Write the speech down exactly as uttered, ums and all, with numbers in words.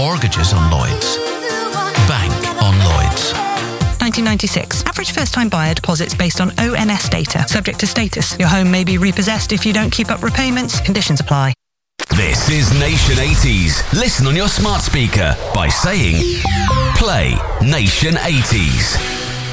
Mortgages on Lloyds. Bank on Lloyds. nineteen ninety-six. Average first-time buyer deposits based on O N S data. Subject to status. Your home may be repossessed if you don't keep up repayments. Conditions apply. This is Nation eighties. Listen on your smart speaker by saying, play Nation eighties.